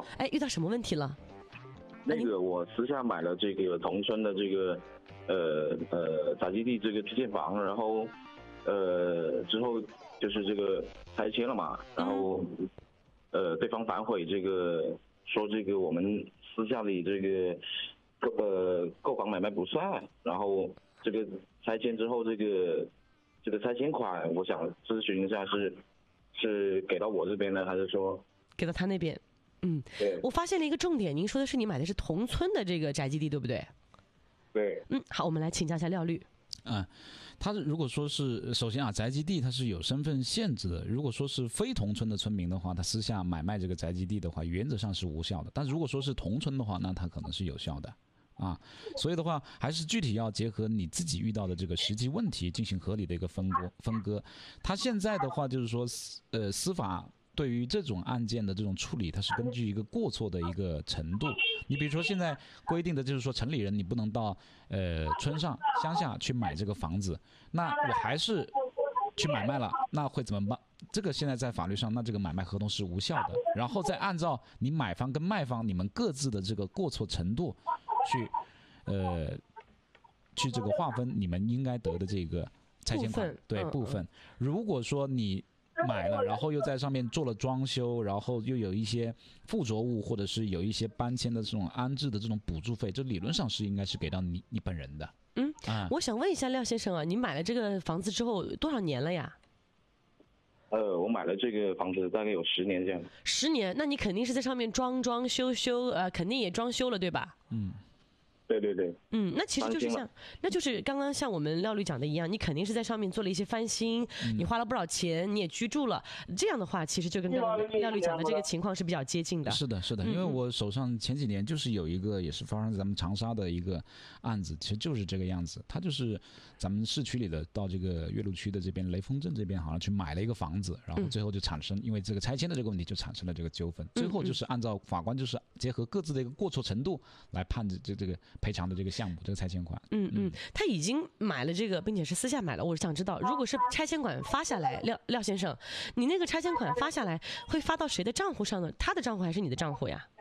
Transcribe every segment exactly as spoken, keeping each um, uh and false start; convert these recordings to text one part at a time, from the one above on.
好。 哎，遇到什么问题了？ 那个我私下买了这个同村的这个呃呃宅基地这个批建房，然后呃之后就是这个拆迁了嘛，然后呃对方反悔，这个说这个我们私下里这个购呃购房买卖不算，然后这个拆迁之后这个这个拆迁款，我想咨询一下是是给到我这边呢，还是说给到他那边？嗯，我发现了一个重点，您说的是你买的是同村的这个宅基地，对不对？ 对。 嗯，好，我们来请教一下廖律。 嗯，他如果说是首先啊，宅基地它是有身份限制的。如果说是非同村的村民的话，他私下买卖这个宅基地的话，原则上是无效的。但如果说是同村的话，那它可能是有效的啊。所以的话，还是具体要结合你自己遇到的这个实际问题进行合理的一个分割分割。他现在的话就是说，呃，司法对于这种案件的这种处理，它是根据一个过错的一个程度。你比如说现在规定的就是说，城里人你不能到呃村上乡下去买这个房子，那我还是去买卖了，那会怎么办？这个现在在法律上，那这个买卖合同是无效的。然后再按照你买方跟卖方你们各自的这个过错程度去呃去这个划分你们应该得的这个拆迁款，对部分。如果说你买了，然后又在上面做了装修，然后又有一些附着物，或者是有一些搬迁的这种安置的这种补助费，这理论上是应该是给到你你本人的。 嗯，啊、我想问一下廖先生啊，你买了这个房子之后多少年了呀？ 呃，我买了这个房子大概有十年这样。 十年，那你肯定是在上面装装修修，呃，肯定也装修了，对吧？ 嗯。 对对对， 嗯，那其实就是像，那就是刚刚像我们廖律讲的一样，你肯定是在上面做了一些翻新，嗯、你花了不少钱，你也居住了，这样的话，其实就跟刚刚廖律讲的这个情况是比较接近的。 是的，是的，因为我手上前几年就是有一个也是发生在咱们长沙的一个案子，其实就是这个样子，他就是咱们市区里的到这个岳麓区的这边雷锋镇这边好像去买了一个房子，然后最后就产生、嗯、因为这个拆迁的这个问题就产生了这个纠纷，最后就是按照法官就是结合各自的一个过错程度来判这这个赔偿的这个项目。这个拆迁款， 嗯嗯，他已经买了这个，并且是私下买了。我想知道，如果是拆迁款发下来，廖廖先生，你那个拆迁款发下来会发到谁的账户上呢？他的账户还是你的账户呀？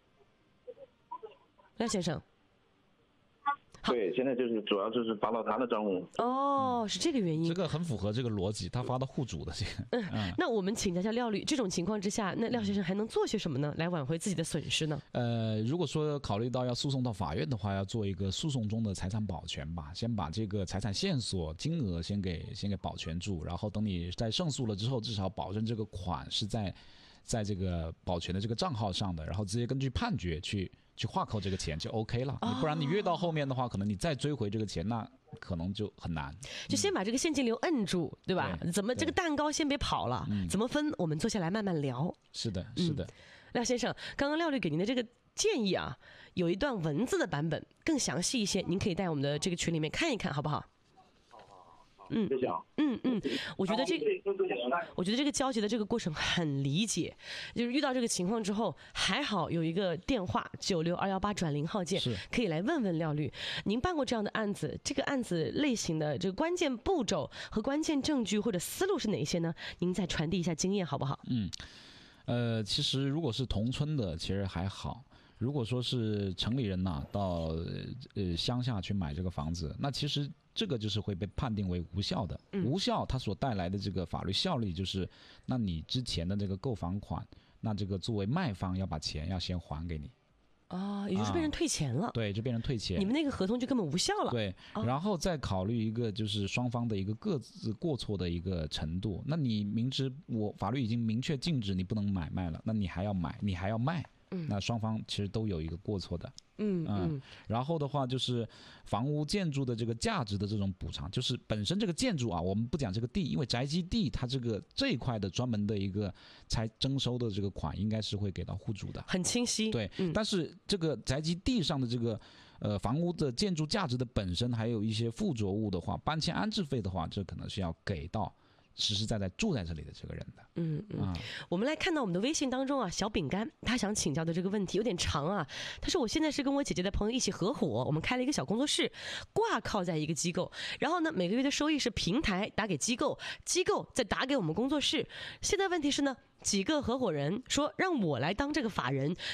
廖先生。 对，现在就是主要就是发到他的账户。 哦，是这个原因。 这个很符合这个逻辑，他发到户主的这个。 嗯，嗯那我们请教一下廖律，这种情况之下，那廖先生还能做些什么呢？来挽回自己的损失呢？ 呃，如果说考虑到要诉讼到法院的话，要做一个诉讼中的财产保全吧，先把这个财产线索金额先给先给保全住，然后等你在胜诉了之后，至少保证这个款是在在这个保全的这个账号上的，然后直接根据判决去。去划扣这个钱就 OK 了，你不然你越到后面的话，可能你再追回这个钱，那可能就很难。 就先把这个现金流摁住，对吧？对怎么这个蛋糕先别跑了，怎么分？我们坐下来慢慢聊。 是的，是的。嗯、 廖先生，刚刚廖律给您的这个建议啊，有一段文字的版本，更详细一些，您可以在我们的这个群里面看一看，好不好？嗯嗯嗯，我觉得这个，我觉得这个交集的这个过程很理解，就是遇到这个情况之后，还好有一个电话九六二幺八转零号键，可以来问问廖律，您办过这样的案子？这个案子类型的这个关键步骤和关键证据或者思路是哪些呢？您再传递一下经验好不好？ 嗯，呃，其实如果是同村的，其实还好。如果说是城里人呐、啊，到呃乡下去买这个房子，那其实这个就是会被判定为无效的。嗯、无效，它所带来的这个法律效力就是，那你之前的这个购房款，那这个作为卖方要把钱要先还给你。 啊，也就是变成退钱了、啊。 对，就变成退钱。 你们那个合同就根本无效了。 对，然后再考虑一个就是双方的一个各自过错的一个程度。那你明知我法律已经明确禁止你不能买卖了，那你还要买，你还要卖。嗯、那双方其实都有一个过错的， 嗯嗯， 然后的话就是房屋建筑的这个价值的这种补偿，就是本身这个建筑啊，我们不讲这个地，因为宅基地它这个这一块的专门的一个才征收的这个款，应该是会给到户主的， 很清晰。 对，嗯、但是这个宅基地上的这个呃房屋的建筑价值的本身，还有一些附着物的话，搬迁安置费的话，这可能是要给到实实在在住在这里的这个人的。 嗯嗯、啊，我们来看到我们的微信当中啊，小饼干他想请教的这个问题有点长啊。他说我现在是跟我姐姐的朋友一起合伙，我们开了一个小工作室，挂靠在一个机构，然后呢每个月的收益是平台打给机构，机构再打给我们工作室。现在问题是呢，几个合伙人说让我来当这个法人，